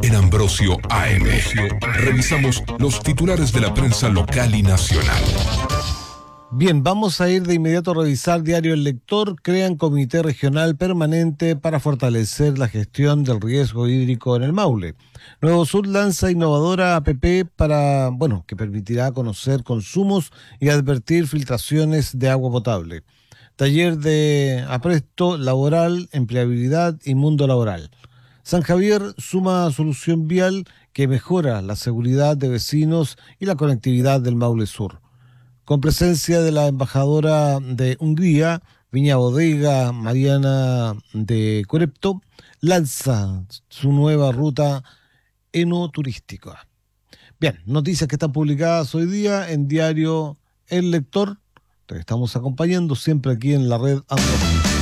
en Ambrosio AM. Revisamos los titulares de la prensa local y nacional. Bien, vamos a ir de inmediato a revisar Diario El Lector. Crean comité regional permanente para fortalecer la gestión del riesgo hídrico en el Maule. Nuevo Sur lanza innovadora app que permitirá conocer consumos y advertir filtraciones de agua potable. Taller de apresto laboral, empleabilidad y mundo laboral. San Javier suma solución vial que mejora la seguridad de vecinos y la conectividad del Maule Sur. Con presencia de la embajadora de Hungría, Viña Bodega Mariana de Corepto, lanza su nueva ruta enoturística. Bien, noticias que están publicadas hoy día en Diario El Lector. Te estamos acompañando siempre aquí en la red Android.